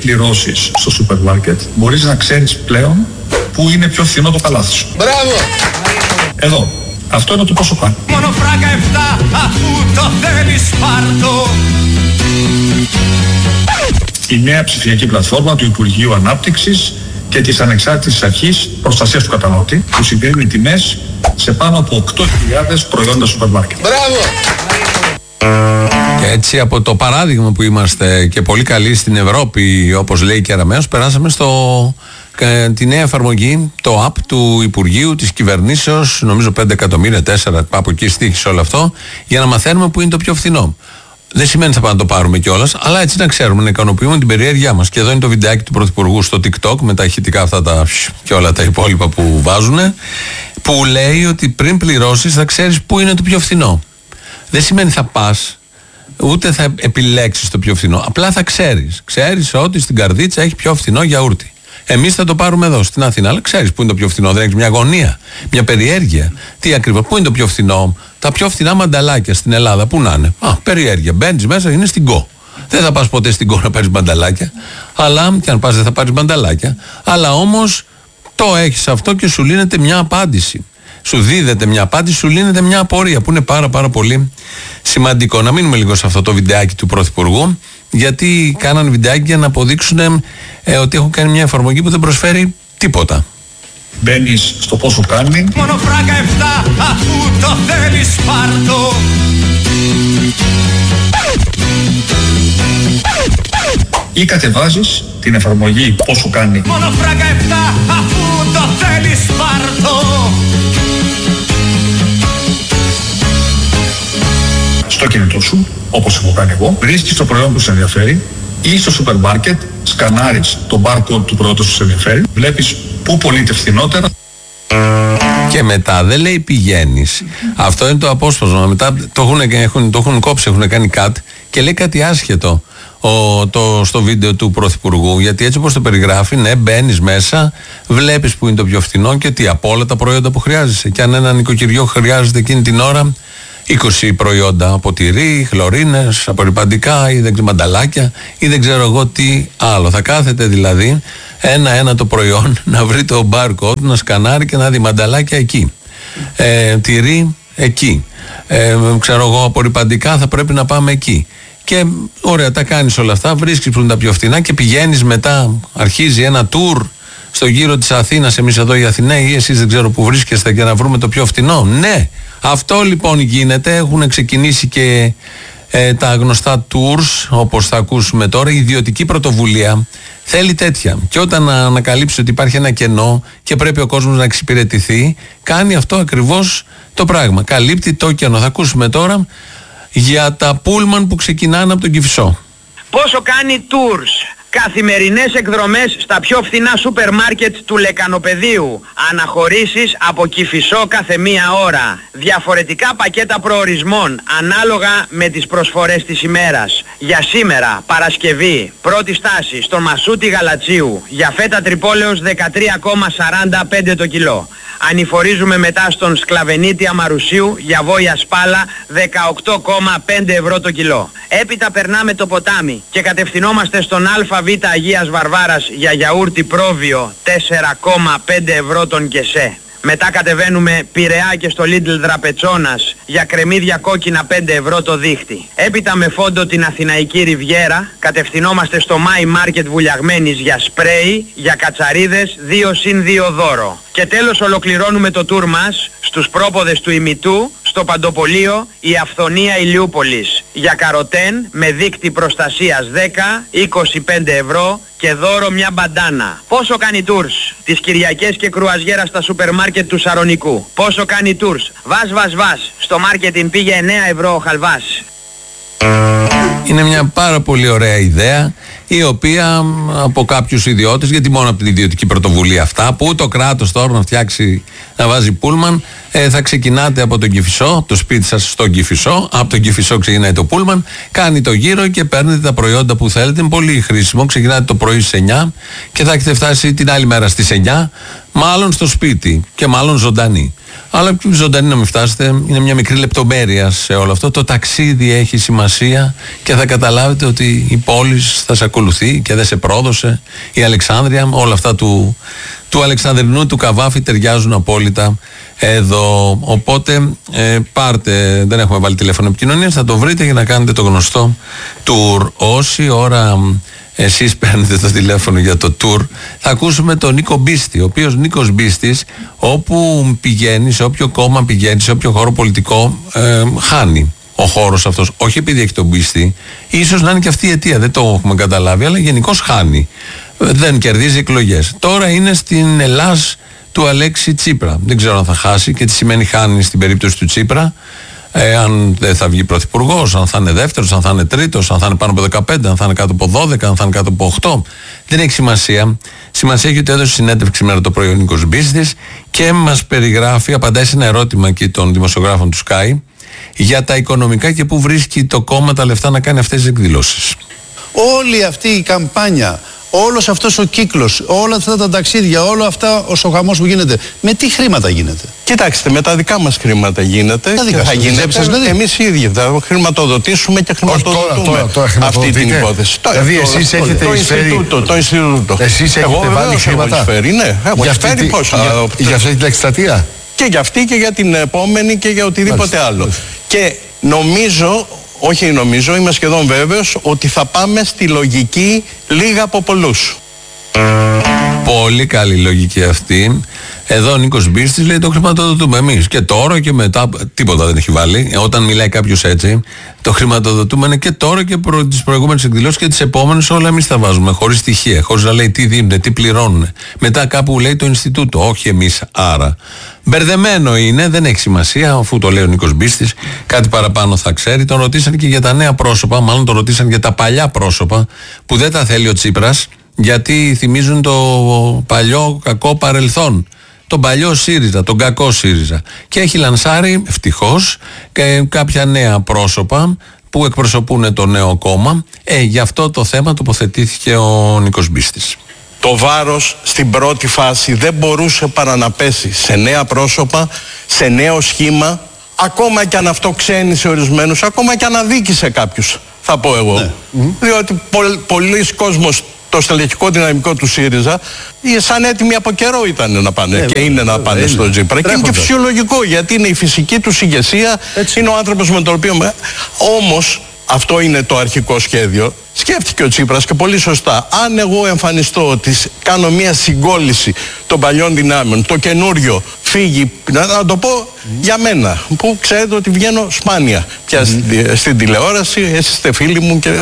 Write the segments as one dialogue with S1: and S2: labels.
S1: πληρώσεις στο σούπερ μάρκετ, μπορείς να ξέρεις πλέον πού είναι πιο φθηνό το καλάθι σου.
S2: Μπράβο!
S1: Εδώ. Αυτό είναι το πόσο κάνει.
S3: Μόνο φράγκα 7 αφού το θέλει Σπάρτο.
S1: Η νέα ψηφιακή πλατφόρμα του Υπουργείου Ανάπτυξης και της Ανεξάρτητης Αρχής Προστασίας του Καταναλωτή, που συγκρίνει τιμές σε πάνω από 8.000 προϊόντα σούπερ μάρκετ.
S2: Μπράβο!
S4: Και έτσι από το παράδειγμα που είμαστε και πολύ καλοί στην Ευρώπη, όπως λέει και Αραμαίος, περάσαμε τη νέα εφαρμογή, το app του Υπουργείου, της κυβερνήσεως, νομίζω 5 εκατομμύρια, 4, από εκεί στήχησε όλο αυτό, για να μαθαίνουμε που είναι το πιο φθηνό. Δεν σημαίνει θα πάμε να το πάρουμε κιόλας, αλλά έτσι να ξέρουμε, να ικανοποιούμε την περιέργειά μας. Και εδώ είναι το βιντεάκι του Πρωθυπουργού στο TikTok, με τα ηχητικά αυτά και όλα τα υπόλοιπα που βάζουν, που λέει ότι πριν πληρώσεις θα ξέρεις που είναι το πιο φθηνό. Δεν σημαίνει θα πας, ούτε θα επιλέξεις το πιο φθηνό. Απλά θα ξέρεις. Ξέρεις ότι στην Καρδίτσα έχει πιο φθηνό γιαούρτι. Εμείς θα το πάρουμε εδώ στην Αθήνα, αλλά ξέρεις πού είναι το πιο φθηνό. Δεν έχεις μια αγωνία, μια περιέργεια. Τι ακριβώς, πού είναι το πιο φθηνό. Τα πιο φθηνά μανταλάκια στην Ελλάδα, πού να είναι. Περιέργεια. Μπαίνεις μέσα, είναι στην Κο. Δεν θα πας ποτέ στην Κο να πάρεις μανταλάκια. Αλλά, και αν πας δεν θα πάρεις μανταλάκια. Αλλά όμως το έχεις αυτό και σου λύνεται μια απάντηση. Σου δίδεται μια απάντηση, σου λύνεται μια απορία που είναι πάρα πολύ σημαντικό. Να μείνουμε λίγο σε αυτό το βιντεάκι του Πρωθυπουργού, γιατί κάνανε βιντεάκι για να αποδείξουν ότι έχουν κάνει μια εφαρμογή που δεν προσφέρει τίποτα.
S1: Μπαίνεις στο πόσο κάνει.
S3: Μόνο φράγκα 7 αφού το θέλει Σπάρτο.
S1: Ή κατεβάζεις την εφαρμογή πόσο κάνει.
S3: Μόνο φράγκα 7 αφού το θέλει Σπάρτο.
S1: Στο κινητό σου, όπως έχω κάνει εγώ, βρίσκεις το προϊόν που σε ενδιαφέρει ή στο σούπερ μάρκετ, σκανάρεις το barcode του προϊόντος που σε ενδιαφέρει, βλέπεις πού πωλείται φθηνότερα.
S4: Και μετά δεν λέει πηγαίνεις. Αυτό είναι το απόσπασμα. Μετά το έχουν κόψει, έχουν κάνει cut και λέει κάτι άσχετο στο βίντεο του Πρωθυπουργού. Γιατί έτσι όπως το περιγράφει, ναι, μπαίνεις μέσα, βλέπεις που είναι το πιο φθηνό και τι από όλα τα προϊόντα που χρειάζεσαι. Και αν ένα νοικοκυριό χρειάζεται εκείνη την ώρα 20 προϊόντα από τυρί, χλωρίνες, απορρυπαντικά ή δεν ξέρω, μανταλάκια ή δεν ξέρω εγώ τι άλλο. Θα κάθεται δηλαδή ένα-ένα το προϊόν να βρει το barcode, να σκανάρει και να δει μανταλάκια εκεί. Τυρί εκεί. Ξέρω εγώ, απορρυπαντικά θα πρέπει να πάμε εκεί. Και ωραία, τα κάνεις όλα αυτά, βρίσκεις που είναι τα πιο φθηνά και πηγαίνεις μετά, αρχίζει ένα tour στο γύρο της Αθήνας, εμείς εδώ οι Αθηναίοι, ή εσείς δεν ξέρω που βρίσκεστε, για να βρούμε το πιο φθηνό. Ναι, αυτό λοιπόν γίνεται. Έχουν ξεκινήσει και τα γνωστά tours, όπως θα ακούσουμε τώρα. Η ιδιωτική πρωτοβουλία θέλει τέτοια. Και όταν ανακαλύψει ότι υπάρχει ένα κενό και πρέπει ο κόσμος να εξυπηρετηθεί, κάνει αυτό ακριβώς το πράγμα. Καλύπτει το κενό. Θα ακούσουμε τώρα για τα πούλμαν που ξεκινάνε από τον Κηφισό.
S5: Πόσο κάνει tours, καθημερινές εκδρομές στα πιο φθηνά σούπερ μάρκετ του Λεκανοπεδίου, αναχωρήσεις από Κηφισό κάθε μία ώρα, διαφορετικά πακέτα προορισμών ανάλογα με τις προσφορές της ημέρας. Για σήμερα, Παρασκευή, πρώτη στάση στον Μασούτη Γαλατσίου, για φέτα Τρυπόλεως 13,45 το κιλό. Ανηφορίζουμε μετά στον Σκλαβενίτη Αμαρουσίου για βόια Σπάλα 18,5 ευρώ το κιλό. Έπειτα περνάμε το ποτάμι και κατευθυνόμαστε στον ΑΒ Αγίας Βαρβάρας για γιαούρτι πρόβιο 4,5 ευρώ τον κεσέ. Μετά κατεβαίνουμε Πειραιά και στο Lidl Δραπετσόνας για κρεμμύδια κόκκινα 5 ευρώ το δίχτυ. Έπειτα με φόντο την Αθηναϊκή Ριβιέρα κατευθυνόμαστε στο My Market Βουλιαγμένης για σπρέι, για κατσαρίδες 2+2 δώρο. Και τέλος ολοκληρώνουμε το τουρ μας στους πρόποδες του Ημιτού, στο Παντοπολείο η Αυθονία Ηλιούπολης για καροτέν με δείκτη προστασίας 10, 25 ευρώ και δώρο μια μπαντάνα. Πόσο κάνει tours τις Κυριακές και κρουαζιέρα στα σούπερ μάρκετ του Σαρονικού? Πόσο κάνει tours βας στο μάρκετιν πήγε 9 ευρώ ο χαλβάς.
S4: Είναι μια πάρα πολύ ωραία ιδέα, η οποία από κάποιους ιδιώτες, γιατί μόνο από την ιδιωτική πρωτοβουλία αυτά, που το κράτος τώρα να φτιάξει, να βάζει πούλμαν, θα ξεκινάτε από τον Κηφισό, το σπίτι σας στον Κηφισό, από τον Κηφισό ξεκινάει το πούλμαν, κάνει το γύρο και παίρνετε τα προϊόντα που θέλετε. Είναι πολύ χρήσιμο. Ξεκινάτε το πρωί στις 9 και θα έχετε φτάσει την άλλη μέρα στις 9 Μάλλον στο σπίτι και μάλλον ζωντανή. Αλλά ζωντανή να μην φτάσετε, είναι μια μικρή λεπτομέρεια σε όλο αυτό. Το ταξίδι έχει σημασία και θα καταλάβετε ότι η πόλη θα σε ακολουθεί και δεν σε πρόδωσε. Η Αλεξάνδρεια, όλα αυτά του Αλεξανδρινού, του Καβάφη ταιριάζουν απόλυτα εδώ. Οπότε πάρτε, δεν έχουμε βάλει τηλέφωνο επικοινωνίας, θα το βρείτε για να κάνετε το γνωστό tour. Όση ώρα εσείς παίρνετε το τηλέφωνο για το tour, θα ακούσουμε τον Νίκο Μπίστη, ο οποίος Νίκος Μπίστης, όπου πηγαίνει, σε όποιο κόμμα πηγαίνει, σε όποιο χώρο πολιτικό, χάνει ο χώρος αυτός. Όχι επειδή έχει τον Μπίστη, ίσως να είναι και αυτή η αιτία, δεν το έχουμε καταλάβει, αλλά γενικώς χάνει. Δεν κερδίζει εκλογές. Τώρα είναι στην Ελλάς του Αλέξη Τσίπρα. Δεν ξέρω αν θα χάσει και τι σημαίνει χάνει στην περίπτωση του Τσίπρα. Αν δεν θα βγει πρωθυπουργός, αν θα είναι δεύτερος, αν θα είναι τρίτος, αν θα είναι πάνω από 15, αν θα είναι κάτω από 12, αν θα είναι κάτω από 8. Δεν έχει σημασία. Σημασία έχει ότι έδωσε συνέντευξη σήμερα το πρωί ο Νίκος Μπίστης και μας περιγράφει, απαντάει σε ένα ερώτημα εκεί των δημοσιογράφων του Sky για τα οικονομικά και πού βρίσκει το κόμμα τα λεφτά να κάνει αυτές τις εκδηλώσεις.
S2: Όλη αυτή η καμπάνια, όλος αυτός ο κύκλος, όλα αυτά τα ταξίδια, όλα αυτά ο χαμός που γίνεται, με τι χρήματα γίνεται?
S6: Κοιτάξτε, με τα δικά μας χρήματα γίνεται.
S2: Τα δικά
S6: και θα
S2: σας,
S6: γίνεται.
S2: δηλαδή.
S6: Εμείς οι ίδιοι θα χρηματοδοτήσουμε και χρηματοδοτούμε αυτή την υπόθεση.
S2: Δηλαδή εσείς έχετε εισφέρει.
S6: Το Ινστιτούτο.
S2: Εσείς έχετε βάλει χρήματα.
S6: Ναι, έχω εισφέρει πόσο.
S2: Για αυτή την εκστρατεία.
S6: Και για αυτή και για την επόμενη και για οτιδήποτε άλλο. Και είμαι σχεδόν βέβαιος ότι θα πάμε στη λογική λίγα από πολλούς.
S4: Πολύ καλή λογική αυτή. Εδώ ο Νίκος Μπίστης λέει το χρηματοδοτούμε εμείς. Και τώρα και μετά, τίποτα δεν έχει βάλει. Όταν μιλάει κάποιος έτσι, το χρηματοδοτούμε και τώρα και τις προηγούμενες εκδηλώσεις και τις επόμενες, όλα εμείς τα βάζουμε. Χωρίς στοιχεία, χωρίς να λέει τι δίνουν, τι πληρώνουν. Μετά κάπου λέει το Ινστιτούτο, όχι εμείς. Άρα, μπερδεμένο είναι, δεν έχει σημασία, αφού το λέει ο Νίκος Μπίστης, κάτι παραπάνω θα ξέρει. Τον ρωτήσαν και για τα νέα πρόσωπα, μάλλον τον ρωτήσαν για τα παλιά πρόσωπα που δεν τα θέλει ο Τσίπρας, γιατί θυμίζουν το παλιό κακό παρελθόν. Τον παλιό ΣΥΡΙΖΑ, τον κακό ΣΥΡΙΖΑ. Και έχει λανσάρει ευτυχώς και κάποια νέα πρόσωπα που εκπροσωπούν το νέο κόμμα. Γι' αυτό το θέμα τοποθετήθηκε ο Νίκος Μπίστης.
S6: Το βάρος στην πρώτη φάση δεν μπορούσε παρά να πέσει σε νέα πρόσωπα, σε νέο σχήμα, ακόμα και αν αυτό ξένησε ορισμένους, ακόμα και αν αδίκησε κάποιους, θα πω εγώ. Ναι. Διότι πολλοί κόσμος, το στελεχικό δυναμικό του ΣΥΡΙΖΑ, σαν έτοιμοι από καιρό ήταν να πάνε και είναι να πάνε στο Τσίπρα. Και είναι και φυσιολογικό, γιατί είναι η φυσική του ηγεσία, είναι ο άνθρωπος με τον οποίο. Όμως, αυτό είναι το αρχικό σχέδιο. Σκέφτηκε ο Τσίπρας και πολύ σωστά. Αν εγώ εμφανιστώ ότι κάνω μια συγκόλληση των παλιών δυνάμεων, το καινούριο φύγει, να το πω για μένα, που ξέρετε ότι βγαίνω σπάνια πια στην τηλεόραση, εσείς είστε φίλοι μου και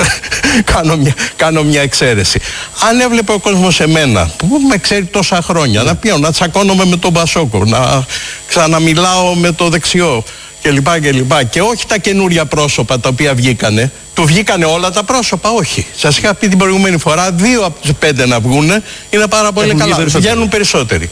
S6: κάνω μια εξαίρεση. Αν έβλεπε ο κόσμος εμένα, που με ξέρει τόσα χρόνια, να πιω, να τσακώνομαι με τον Πασόκο, να ξαναμιλάω με το δεξιό, και όχι τα καινούρια πρόσωπα τα οποία βγήκανε. Του βγήκανε όλα τα πρόσωπα, όχι. Σας είχα πει την προηγούμενη φορά, 2 από τους 5 να βγούνε είναι πάρα πολύ καλά. Βγαίνουν περισσότεροι.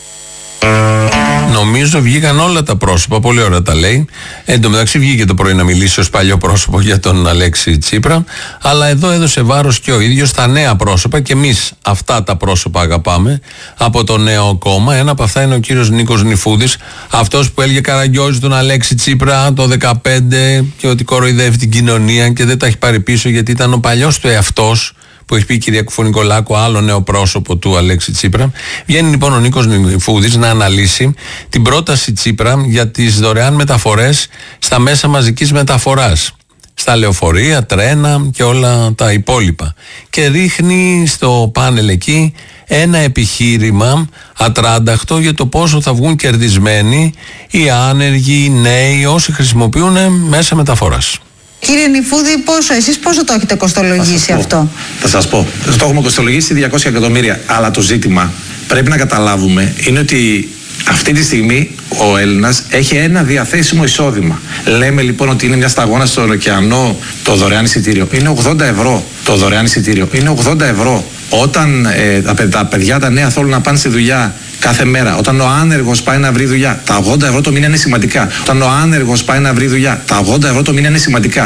S4: Νομίζω βγήκαν όλα τα πρόσωπα, πολύ ωραία τα λέει. Εν τω μεταξύ βγήκε το πρωί να μιλήσει ως παλιό πρόσωπο για τον Αλέξη Τσίπρα, αλλά εδώ έδωσε βάρος και ο ίδιος στα νέα πρόσωπα και εμείς αυτά τα πρόσωπα αγαπάμε από το νέο κόμμα. Ένα από αυτά είναι ο κύριος Νίκος Νιφούδης, αυτός που έλεγε καραγκιόζει τον Αλέξη Τσίπρα το 2015 και ότι κοροϊδεύει την κοινωνία και δεν τα έχει πάρει πίσω γιατί ήταν ο παλιός του εαυτός, που έχει πει η κυρία Κουφωνικολάκου, άλλο νέο πρόσωπο του Αλέξη Τσίπρα. Βγαίνει λοιπόν ο Νίκος Νιφούδης να αναλύσει την πρόταση Τσίπρα για τις δωρεάν μεταφορές στα μέσα μαζικής μεταφοράς, στα λεωφορεία, τρένα και όλα τα υπόλοιπα. Και ρίχνει στο πάνελ εκεί ένα επιχείρημα ατράνταχτο για το πόσο θα βγουν κερδισμένοι οι άνεργοι, οι νέοι, όσοι χρησιμοποιούν μέσα μεταφοράς.
S7: Κύριε Νιφούδη, εσείς πόσο το έχετε κοστολογήσει αυτό?
S8: Θα σας πω. Το έχουμε κοστολογήσει 200 εκατομμύρια. Αλλά το ζήτημα πρέπει να καταλάβουμε είναι ότι αυτή τη στιγμή ο Έλληνας έχει ένα διαθέσιμο εισόδημα. Λέμε λοιπόν ότι είναι μια σταγόνα στον ωκεανό το δωρεάν εισιτήριο. Είναι 80 ευρώ το δωρεάν εισιτήριο. Είναι 80 ευρώ. Όταν τα παιδιά τα νέα θέλουν να πάνε στη δουλειά κάθε μέρα, όταν ο άνεργος πάει να βρει δουλειά, τα 80 ευρώ το μήνα είναι σημαντικά. Όταν ο άνεργος πάει να βρει δουλειά, τα 80 ευρώ το μήνα είναι σημαντικά.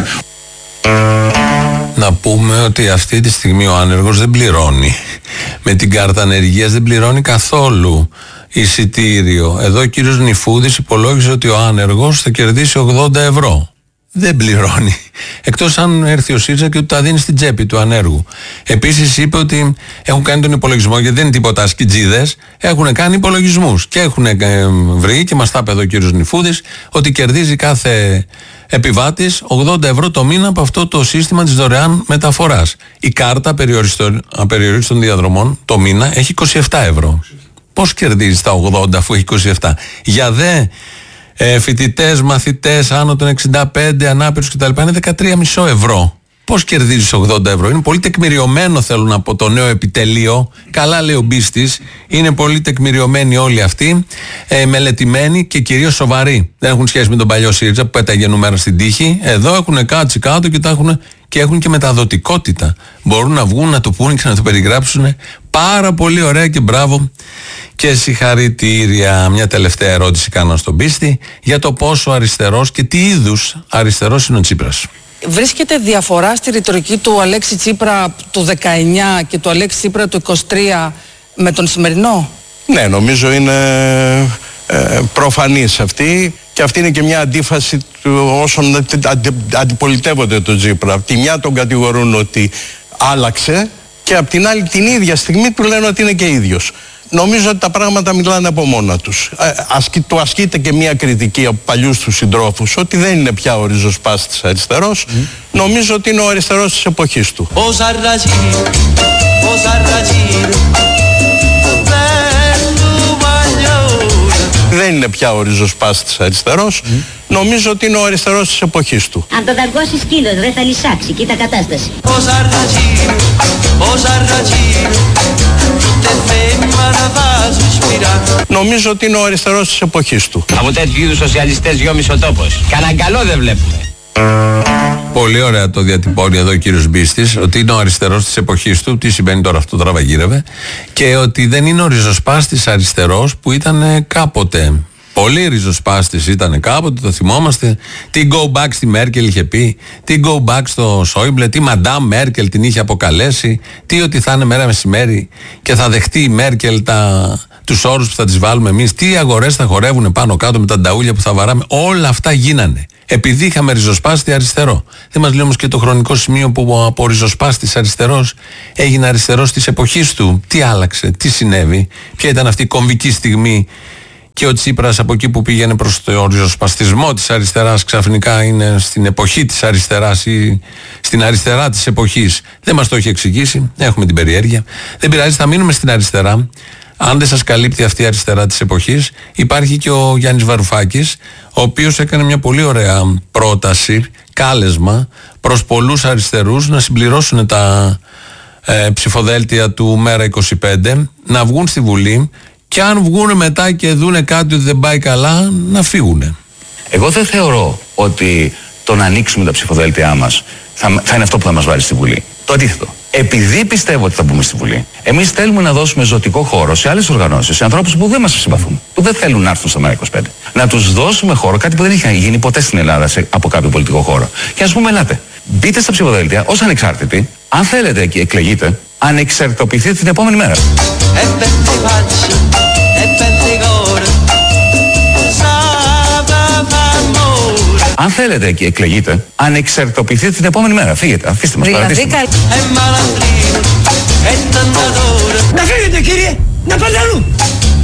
S4: Να πούμε ότι αυτή τη στιγμή ο άνεργος δεν πληρώνει. Με την κάρτα ανεργίας δεν πληρώνει καθόλου εισιτήριο. Εδώ ο κύριος Νηφούδης υπολόγισε ότι ο άνεργος θα κερδίσει 80 ευρώ. Δεν πληρώνει. Εκτός αν έρθει ο ΣΥΡΙΖΑ και του τα δίνει στην τσέπη του ανέργου. Επίσης είπε ότι έχουν κάνει τον υπολογισμό, γιατί δεν είναι τίποτα ασκητζίδες, έχουν κάνει υπολογισμούς και έχουν βρει, και μας τα είπε εδώ ο κύριος Νηφούδης, ότι κερδίζει κάθε επιβάτης 80 ευρώ το μήνα από αυτό το σύστημα της δωρεάν μεταφοράς. Η κάρτα απεριορίστων διαδρομών το μήνα έχει 27 ευρώ. Πώς κερδίζει τα 80 αφού έχει 27? Για δε φοιτητές, μαθητές άνω των 65, ανάπηρους κτλ. Είναι 13,5 ευρώ. Πώς κερδίζεις 80 ευρώ? Είναι πολύ τεκμηριωμένο, θέλω να πω, το νέο επιτελείο. Καλά λέει ο Μπίστης. Είναι πολύ τεκμηριωμένοι όλοι αυτοί, μελετημένοι και κυρίως σοβαροί. Δεν έχουν σχέση με τον παλιό ΣΥΡΙΖΑ που πέταγε νούμερα στην τύχη. Εδώ έχουν κάτσει κάτω και έχουν και μεταδοτικότητα. Μπορούν να βγουν, να το πούνε και να το περιγράψουν πάρα πολύ ωραία, και μπράβο και συγχαρητήρια. Μια τελευταία ερώτηση κάνω στον Πίστη για το πόσο αριστερός και τι είδους αριστερός είναι ο Τσίπρας.
S9: Βρίσκεται διαφορά στη ρητορική του Αλέξη Τσίπρα του 19 και του Αλέξη Τσίπρα του 23 με τον σημερινό?
S6: Ναι, νομίζω είναι προφανής αυτή, και αυτή είναι και μια αντίφαση του όσων αντιπολιτεύονται τον Τσίπρα. Απ' τη μια τον κατηγορούν ότι άλλαξε και απ' την άλλη την ίδια στιγμή του λένε ότι είναι και ίδιος. Νομίζω ότι τα πράγματα μιλάνε από μόνα τους. Του ασκείται και μια κριτική από παλιούς τους συντρόφους ότι δεν είναι πια ο ριζοσπάστης αριστερός. Νομίζω ότι είναι ο αριστερός της εποχής του. Δεν είναι πια ο ριζοσπάστης αριστερός. Νομίζω ότι είναι ο αριστερός της εποχής του.
S10: Αν το δαγκώσεις σκύλος δεν θα λυσάξει. Κοίτα κατάσταση.
S6: Νομίζω ότι είναι ο αριστερός της εποχής του.
S11: Από τέτοιου είδους σοσιαλιστές γιόμισε ο τόπος. Κανένα καλό δεν βλέπουμε.
S4: Πολύ ωραία το διατυπώνει εδώ ο κύριος Μπίστης, ότι είναι ο αριστερός της εποχής του. Τι συμβαίνει τώρα, αυτό τραβαγύρευε. Και ότι δεν είναι ο ριζοσπάστης αριστερός που ήταν κάποτε. Πολύ ριζοσπάστης ήταν κάποτε, το θυμόμαστε. Τι go back στη Μέρκελ είχε πει, τι go back στο Σόιμπλε, τι Madame Μέρκελ την είχε αποκαλέσει, τι ότι θα είναι μέρα μεσημέρι και θα δεχτεί η Μέρκελ τους όρους που θα τις βάλουμε εμείς, τι αγορές θα χορεύουν πάνω κάτω με τα νταούλια που θα βαράμε. Όλα αυτά γίνανε επειδή είχαμε ριζοσπάστη αριστερό. Δεν μας λέει όμως και το χρονικό σημείο που από ριζοσπάστης αριστερός έγινε αριστερός της εποχής του. Τι άλλαξε, τι συνέβη, ποια ήταν αυτή η κομβική στιγμή? Και ο Τσίπρας από εκεί που πήγαινε προς το ριζοσπαστισμό της αριστεράς ξαφνικά είναι στην εποχή της αριστεράς ή στην αριστερά της εποχής. Δεν μας το έχει εξηγήσει, έχουμε την περιέργεια. Δεν πειράζει, θα μείνουμε στην αριστερά. Αν δεν σας καλύπτει αυτή η αριστερά της εποχής, υπάρχει και ο Γιάννης Βαρουφάκης, ο οποίος έκανε μια πολύ ωραία πρόταση, κάλεσμα προς πολλούς αριστερούς να συμπληρώσουν τα ψηφοδέλτια του Μέρα 25, να βγουν στη Βουλή. Και αν βγούνε μετά και δούνε κάτι ότι δεν πάει καλά, να φύγουνε.
S11: Εγώ δεν θεωρώ ότι το να ανοίξουμε τα ψηφοδέλτια μας θα είναι αυτό που θα μας βάλει στη Βουλή. Το αντίθετο. Επειδή πιστεύω ότι θα μπούμε στη Βουλή, εμείς θέλουμε να δώσουμε ζωτικό χώρο σε άλλες οργανώσεις, σε ανθρώπους που δεν μας συμπαθούν, που δεν θέλουν να έρθουν στο Μέρα 25. Να τους δώσουμε χώρο, κάτι που δεν είχε γίνει ποτέ στην Ελλάδα από κάποιο πολιτικό χώρο. Και ας πούμε, ελάτε, μπείτε στα ψηφοδέλτια ως ανεξάρτητοι, αν θέλετε και εκλεγείτε, ανεξαρτητοποιηθείτε την επόμενη μέρα. Αν θέλετε και εκλεγείτε, ανεξαρτητοποιηθείτε την επόμενη μέρα. Φύγετε, αφήστε μας, παρατήστε μας.
S3: Να φύγετε, κύριε, να πάτε αλλού.